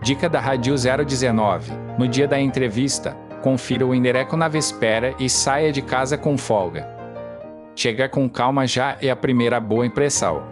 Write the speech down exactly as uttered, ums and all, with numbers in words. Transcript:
Dica da Rádio zero dezenove. No dia da entrevista, confira o endereço na véspera e saia de casa com folga. Chega com calma já é a primeira boa impressão.